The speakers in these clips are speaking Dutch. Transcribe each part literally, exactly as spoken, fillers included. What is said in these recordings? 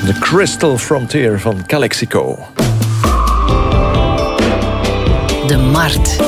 The Crystal Frontier van Calexico. De Markt.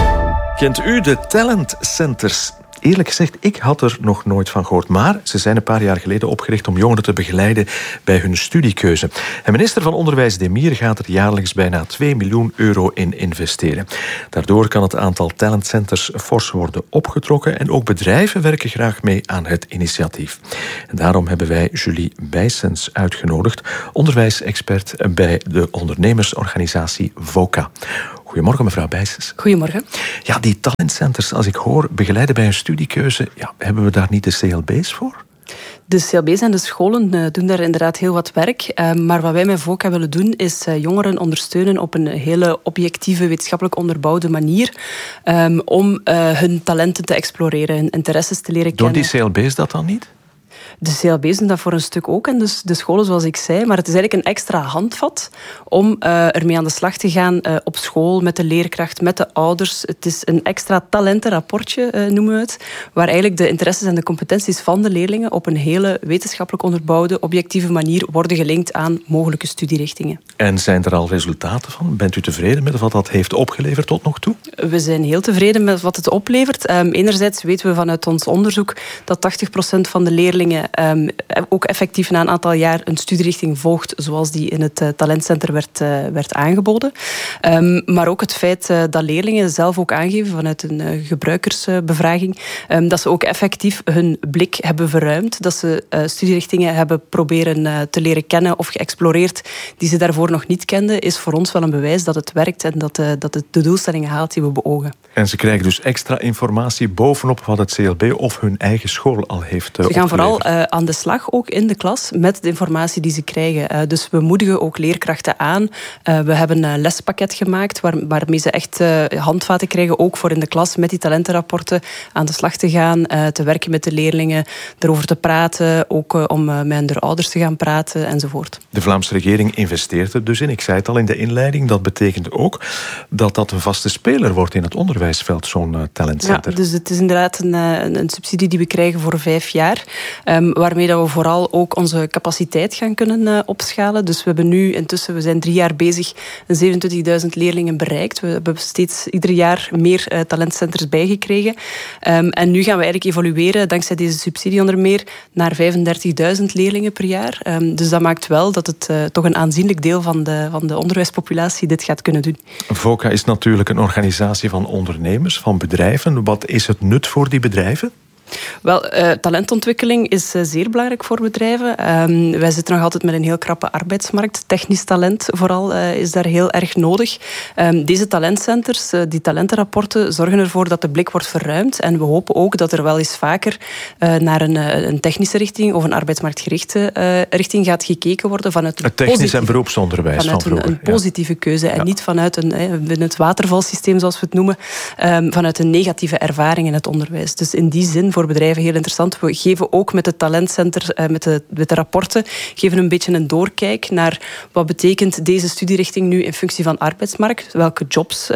Kent u de Talent Centers? Eerlijk gezegd, ik had er nog nooit van gehoord. Maar ze zijn een paar jaar geleden opgericht om jongeren te begeleiden bij hun studiekeuze. En minister van Onderwijs Demir gaat er jaarlijks bijna twee miljoen euro in investeren. Daardoor kan het aantal talentcenters fors worden opgetrokken. En ook bedrijven werken graag mee aan het initiatief. En daarom hebben wij Julie Bijsens uitgenodigd, onderwijsexpert bij de ondernemersorganisatie VOCA. Goedemorgen, mevrouw Bijsens. Goedemorgen. Ja, die talentcenters, als ik hoor, begeleiden bij een studiekeuze, ja, hebben we daar niet de C L B's voor? De C L B's en de scholen uh, doen daar inderdaad heel wat werk. Uh, maar wat wij met VOCA willen doen, is uh, jongeren ondersteunen op een hele objectieve, wetenschappelijk onderbouwde manier um, om uh, hun talenten te exploreren, hun interesses te leren kennen. Doen die C L B's dat dan niet? De C L B's doen dat voor een stuk ook en dus de scholen zoals ik zei. Maar het is eigenlijk een extra handvat om uh, ermee aan de slag te gaan uh, op school, met de leerkracht, met de ouders. Het is een extra talentenrapportje, uh, noemen we het, waar eigenlijk de interesses en de competenties van de leerlingen op een hele wetenschappelijk onderbouwde, objectieve manier worden gelinkt aan mogelijke studierichtingen. En zijn er al resultaten van? Bent u tevreden met wat dat heeft opgeleverd tot nog toe? We zijn heel tevreden met wat het oplevert. Um, enerzijds weten we vanuit ons onderzoek dat tachtig procent van de leerlingen Um, ook effectief na een aantal jaar een studierichting volgt zoals die in het uh, talentcenter werd, uh, werd aangeboden. Um, maar ook het feit uh, dat leerlingen zelf ook aangeven vanuit een uh, gebruikersbevraging um, dat ze ook effectief hun blik hebben verruimd. Dat ze uh, studierichtingen hebben proberen uh, te leren kennen of geëxploreerd die ze daarvoor nog niet kenden, is voor ons wel een bewijs dat het werkt en dat, uh, dat het de doelstellingen haalt die we beogen. En ze krijgen dus extra informatie bovenop wat het C L B of hun eigen school al heeft uh, Ze gaan opgeleverd. vooral uh, aan de slag, ook in de klas, met de informatie die ze krijgen. Uh, dus we moedigen ook leerkrachten aan. Uh, we hebben een lespakket gemaakt waar, waarmee ze echt uh, handvaten krijgen, ook voor in de klas, met die talentenrapporten aan de slag te gaan, uh, te werken met de leerlingen, erover te praten, ook uh, om uh, met hun ouders te gaan praten, enzovoort. De Vlaamse regering investeert er dus in. Ik zei het al in de inleiding. Dat betekent ook dat dat een vaste speler wordt in het onderwijsveld, zo'n uh, talentcenter. Ja, dus het is inderdaad een, een, een subsidie die we krijgen voor vijf jaar. Um, waarmee dat we vooral ook onze capaciteit gaan kunnen uh, opschalen. Dus we hebben nu intussen, we zijn drie jaar bezig, zevenentwintigduizend leerlingen bereikt. We hebben steeds ieder jaar meer uh, talentcenters bijgekregen. Um, en nu gaan we eigenlijk evolueren, dankzij deze subsidie onder meer, naar vijfendertigduizend leerlingen per jaar. Um, dus dat maakt wel dat het uh, toch een aanzienlijk deel van de, van de onderwijspopulatie dit gaat kunnen doen. VOCA is natuurlijk een organisatie van ondernemers, van bedrijven. Wat is het nut voor die bedrijven? Wel, uh, talentontwikkeling is uh, zeer belangrijk voor bedrijven. Um, wij zitten nog altijd met een heel krappe arbeidsmarkt. Technisch talent vooral uh, is daar heel erg nodig. Um, deze talentcenters, uh, die talentenrapporten, zorgen ervoor dat de blik wordt verruimd. En we hopen ook dat er wel eens vaker uh, naar een, uh, een technische richting of een arbeidsmarktgerichte uh, richting gaat gekeken worden. Vanuit een het technisch positieve, en beroepsonderwijs vanuit van vroeger. Een, een positieve keuze en ja. niet vanuit een, uh, binnen het watervalsysteem, zoals we het noemen, um, vanuit een negatieve ervaring in het onderwijs. Dus in die zin voor bedrijven heel interessant. We geven ook met het talentcenter, met de, met de rapporten, geven een beetje een doorkijk naar wat betekent deze studierichting nu in functie van arbeidsmarkt. Welke jobs uh,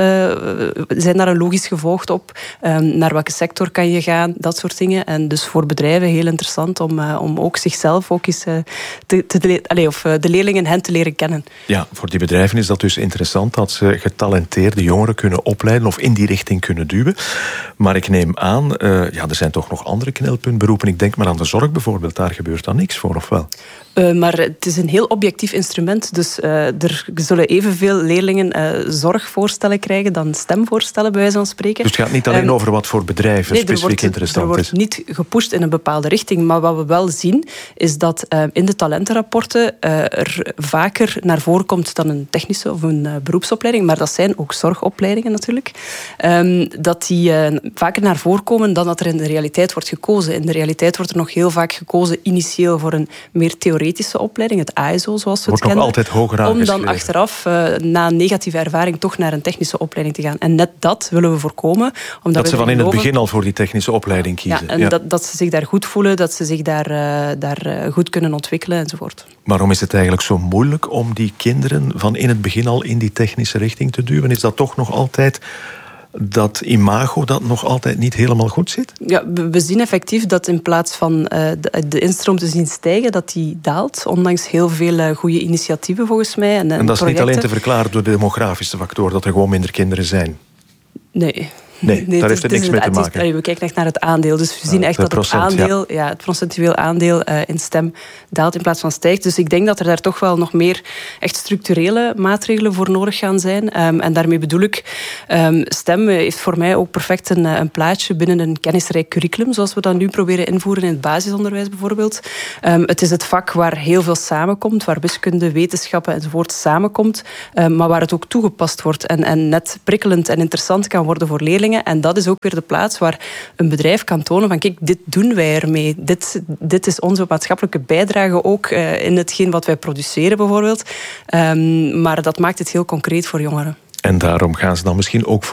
zijn daar een logisch gevolg op? Um, naar welke sector kan je gaan? Dat soort dingen. En dus voor bedrijven heel interessant om, uh, om ook zichzelf ook eens uh, te, te, allez, of uh, de leerlingen hen te leren kennen. Ja, voor die bedrijven is dat dus interessant dat ze getalenteerde jongeren kunnen opleiden of in die richting kunnen duwen. Maar ik neem aan, uh, ja, er zijn toch nog andere knelpuntberoepen. Ik denk maar aan de zorg bijvoorbeeld. Daar gebeurt dan niks voor, of wel? Uh, maar het is een heel objectief instrument. Dus uh, er zullen evenveel leerlingen uh, zorgvoorstellen krijgen dan stemvoorstellen, bij wijze van spreken. Dus het gaat niet alleen um, over wat voor bedrijven nee, specifiek wordt, interessant is. Er wordt niet gepusht in een bepaalde richting. Maar wat we wel zien, is dat uh, in de talentenrapporten uh, er vaker naar voren komt dan een technische of een uh, beroepsopleiding. Maar dat zijn ook zorgopleidingen natuurlijk. Um, dat die uh, vaker naar voren komen dan dat er in de realiteit wordt gekozen. In de realiteit wordt er nog heel vaak gekozen initieel voor een meer theoretische opleiding, het A S O zoals we het kennen. Wordt nog altijd hoger aangeschreven. Om dan achteraf, uh, na een negatieve ervaring, toch naar een technische opleiding te gaan. En net dat willen we voorkomen. Omdat dat ze van in het begin al voor die technische opleiding kiezen. Ja, en ja. Dat, dat ze zich daar goed voelen, dat ze zich daar, uh, daar uh, goed kunnen ontwikkelen enzovoort. Waarom is het eigenlijk zo moeilijk om die kinderen van in het begin al in die technische richting te duwen? Is dat toch nog altijd dat imago dat nog altijd niet helemaal goed zit? Ja, we zien effectief dat in plaats van uh, de, de instroom te zien stijgen, dat die daalt. Ondanks heel veel uh, goede initiatieven volgens mij. En, en dat is projecten. niet alleen te verklaren door de demografische factor, dat er gewoon minder kinderen zijn? Nee. Nee, nee, daar heeft het niks mee te maken. Is, we kijken echt naar het aandeel. Dus we zien echt dat het aandeel, ja. Ja, het procentueel aandeel uh, in STEM daalt in plaats van stijgt. Dus ik denk dat er daar toch wel nog meer echt structurele maatregelen voor nodig gaan zijn. Um, en daarmee bedoel ik, um, STEM heeft voor mij ook perfect een, een plaatje binnen een kennisrijk curriculum, zoals we dat nu proberen invoeren in het basisonderwijs bijvoorbeeld. Um, het is het vak waar heel veel samenkomt, waar wiskunde, wetenschappen enzovoort samenkomt, um, maar waar het ook toegepast wordt en, en net prikkelend en interessant kan worden voor leerlingen. En dat is ook weer de plaats waar een bedrijf kan tonen van kijk, dit doen wij ermee. Dit, dit is onze maatschappelijke bijdrage ook uh, in hetgeen wat wij produceren bijvoorbeeld. Um, maar dat maakt het heel concreet voor jongeren. En daarom gaan ze dan misschien ook voor